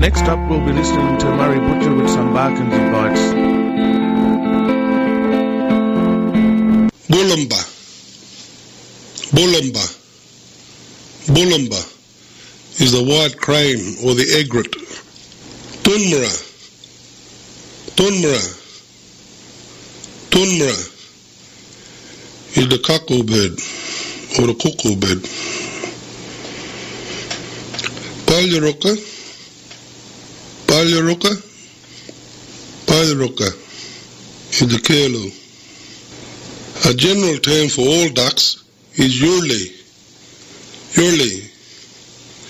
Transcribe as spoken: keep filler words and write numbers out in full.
Next up, we'll be listening to Murray Butcher with some barkings and bites. Bulumba, Bulumba, Bulumba is the white crane or the egret. Tunmura, Tunmura, Tunmura is the cuckoo bird or the cuckoo bird. Palyaruka, Palyaruka, Palyaruka is the curlew. A general term for all ducks is Yurley. Yurley